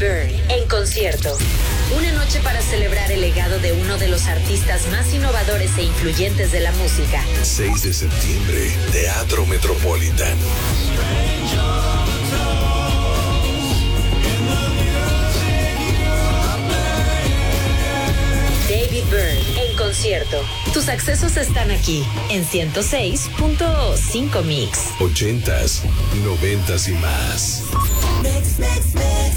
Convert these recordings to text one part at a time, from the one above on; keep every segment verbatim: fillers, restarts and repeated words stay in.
Byrne en concierto. Una noche para celebrar el legado de uno de los artistas más innovadores e influyentes de la música. seis de septiembre, Teatro Metropolitan. David Byrne en concierto. Tus accesos están aquí en ciento seis punto cinco Mix. Ochentas, noventas y más. Mix, mix, mix.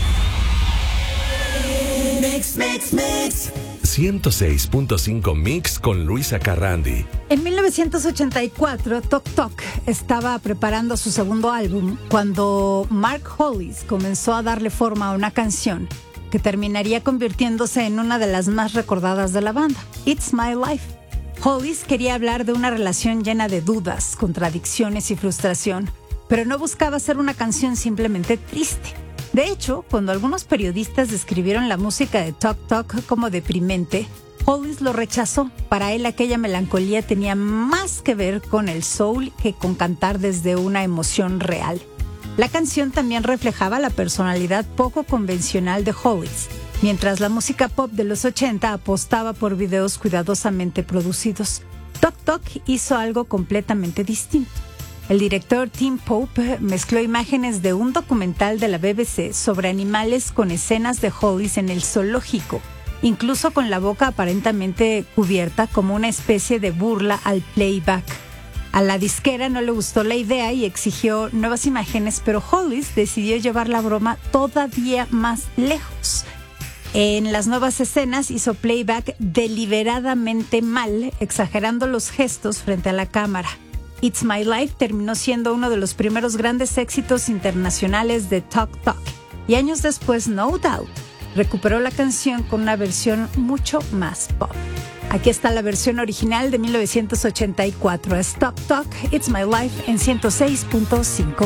Mix, mix, mix. ciento seis punto cinco Mix con Luisa Carrandi. En mil novecientos ochenta y cuatro, Tok Tok estaba preparando su segundo álbum cuando Mark Hollis comenzó a darle forma a una canción que terminaría convirtiéndose en una de las más recordadas de la banda, It's My Life. Hollis quería hablar de una relación llena de dudas, contradicciones y frustración, pero no buscaba hacer una canción simplemente triste. De hecho, cuando algunos periodistas describieron la música de Tok Tok como deprimente, Hollis lo rechazó. Para él aquella melancolía tenía más que ver con el soul que con cantar desde una emoción real. La canción también reflejaba la personalidad poco convencional de Hollis, mientras la música pop de los ochenta apostaba por videos cuidadosamente producidos. Tok Tok hizo algo completamente distinto. El director Tim Pope mezcló imágenes de un documental de la B B C sobre animales con escenas de Hollis en el zoológico, incluso con la boca aparentemente cubierta como una especie de burla al playback. A la disquera no le gustó la idea y exigió nuevas imágenes, pero Hollis decidió llevar la broma todavía más lejos. En las nuevas escenas hizo playback deliberadamente mal, exagerando los gestos frente a la cámara. It's My Life terminó siendo uno de los primeros grandes éxitos internacionales de Tok Tok, y años después No Doubt recuperó la canción con una versión mucho más pop. Aquí está la versión original de mil novecientos ochenta y cuatro. Es Tok Tok, It's My Life en ciento seis punto cinco.